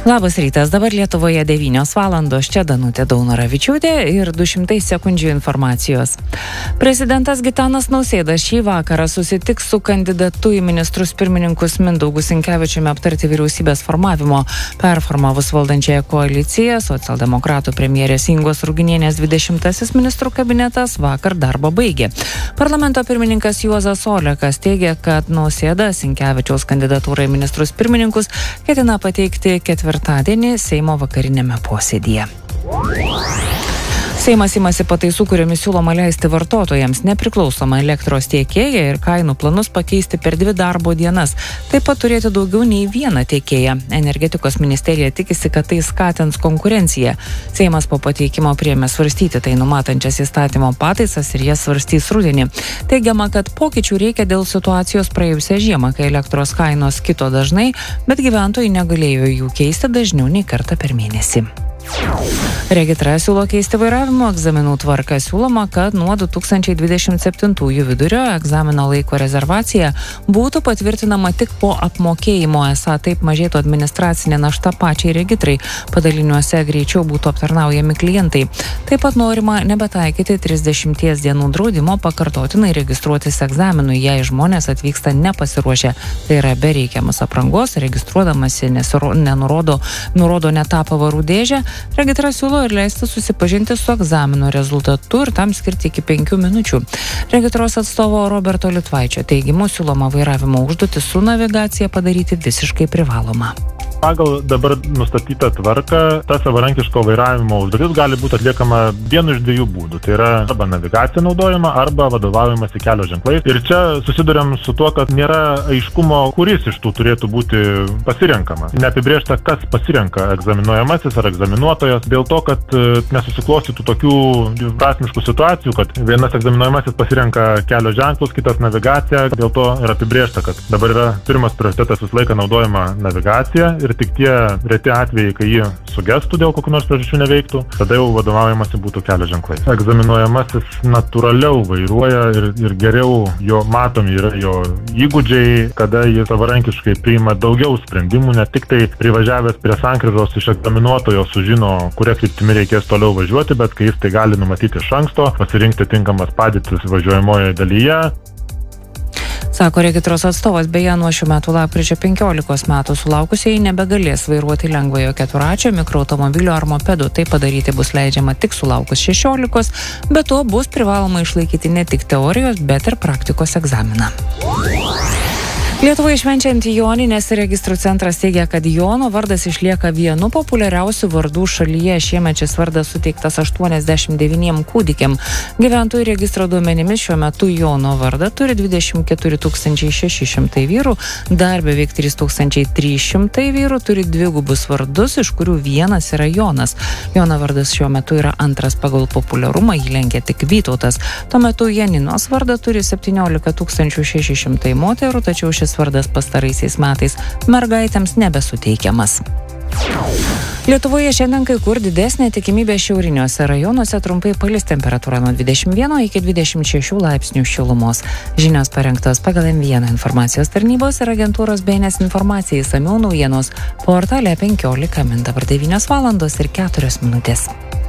Labas rytas, dabar Lietuvoje 9 valandos, čia Danutė Daunoravičiūtė ir 200 sekundžių informacijos. Prezidentas Gitanas Nausėda šį vakarą susitiks su kandidatu į ministrus pirmininkus Mindaugu Sinkevičiumi aptarti vyriausybės formavimo. Performavus valdančiąją koaliciją, socialdemokratų premjerės Ingos Ruginienės 20 ministrų kabinetas vakar darbą baigė. Parlamento pirmininkas Juozas Olekas teigia, kad Nausėda Sinkevičiaus kandidatūrą į ministrus pirmininkus ketina pateikti ketvirtadienį Seimo vakarinėme posėdyje. Seimas imasi pataisų, kuriomis siūloma leisti vartotojams nepriklausomą elektros tiekėją ir kainų planus pakeisti per 2 darbo dienas. Taip pat turėti daugiau nei vieną tiekėją. Energetikos ministerija tikisi, kad tai skatins konkurenciją. Seimas po pateikimo priėmė svarstyti tai numatančias įstatymo pataisas ir jas svarstys rudenį. Teigiama, kad pokyčių reikia dėl situacijos praėjusią žiemą, kai elektros kainos kito dažnai, bet gyventojai negalėjo jų keisti dažniau nei kartą per mėnesį. Regitra siūlo keisti vairavimo egzaminų tvarką. Siūloma, kad nuo 2027 vidurio egzamino laiko rezervacija būtų patvirtinama tik po apmokėjimo. Esą taip mažėtų administracinė našta pačiai regitrai. Padaliniuose greičiau būtų aptarnaujami klientai. Taip pat norima nebetaikyti 30 dienų draudimo pakartotinai registruotis egzaminui, jei žmonės atvyksta nepasiruošę. Tai yra be reikiamas aprangos, registruodamasi nurodo ne tą pavarų dėžę. Regitra siūlo ir leisti susipažinti su egzamino rezultatu ir tam skirti iki 5 minučių. Regitros atstovo Roberto Litvaičio teigimu siūloma vairavimo užduotį su navigacija padaryti visiškai privaloma. Pagal dabar nustatytą tvarką, ta savarankiško vairavimo užduotis gali būti atliekama vienu iš 2 būdų. Tai yra arba navigacija naudojama, arba vadovaujamas į kelio ženklais. Ir čia susiduriam su tuo, kad nėra aiškumo, kuris iš tų turėtų būti pasirenkama. Neapibrėžta, kas pasirenka egzaminuojamasis ar egzaminuotojas, dėl to, kad nesusiklostytų tokių prasmiškų situacijų, kad vienas egzaminuojamasis pasirenka kelio ženklus, kitas navigaciją. Dėl to yra apibrėžta, kad dabar yra pirmas prioritetas visą laiką naudojama navigacija. Ir tik tie reti atvejai, kai jį sugestų dėl kokių nors priežasčių neveiktų, tada jau vadovaujamasi būtų kelio ženklais. Egzaminuojamasis natūraliau vairuoja ir geriau jo matomi yra jo įgūdžiai, kada jis savarankiškai priima daugiau sprendimų, ne tik tai privažiavęs prie sankryžos iš egzaminuotojo sužino, kuria kryptimi reikės toliau važiuoti, bet kai jis tai gali numatyti iš anksto, pasirinkti tinkamas padėtis važiuojamojoje dalyje. Sako regitros atstovas, beje, nuo šių metų lapkričio 15 metų sulaukusieji nebegalės vairuoti lengvojo keturračio, mikroautomobilio ar mopedų. Tai padaryti bus leidžiama tik sulaukus 16, bet to bus privaloma išlaikyti ne tik teorijos, bet ir praktikos egzaminą. Lietuvoje švenčiant Joninės registrų centras teigia, kad Jono vardas išlieka vienu populiariausių vardų šalyje. Šiemet šis vardas suteiktas 89 kūdikiam. Gyventojų registro duomenimis šiuo metu Jono vardą turi 24 600 vyrų, dar beveik 3300 vyrų turi dvigubus vardus, iš kurių vienas yra Jonas. Jono vardas šiuo metu yra antras pagal populiarumą, jį lenkia tik Vytautas. Tuo metu Janinos vardą turi 17 600 moterų, tačiau šis vardas pastaraisiais metais mergaitėms nebesuteikiamas. Lietuvoje šiandien kai kur didesnė tikimybė šiauriniuose rajonuose, trumpai palis, temperatūra nuo 21 iki 26 laipsnių šilumos. Žinios parengtos pagal M1 informacijos tarnybos ir agentūros BNS informacijai. Išsamiau naujienos portale 15 min. Dabar 9 valandos ir 4 minutės.